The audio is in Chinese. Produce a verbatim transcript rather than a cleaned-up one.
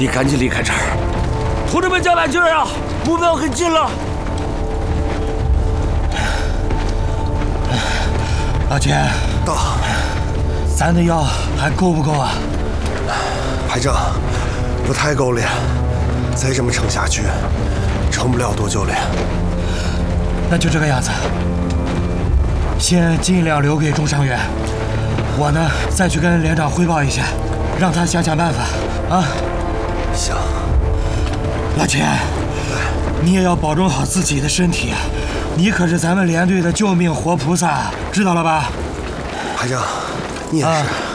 你赶紧离开这儿。同志们，加把劲儿啊！目标很近了。 老钱， 到。 咱的药还够不够啊？ 排长，不太够了，再这么撑下去，撑不了多久了。 那就这个样子，先尽量留给中伤员。我呢，再去跟连长汇报一下，让他想想办法啊。 行。 老钱，你也要保重好自己的身体啊！你可是咱们连队的救命活菩萨，知道了吧？ 排长，你也是。啊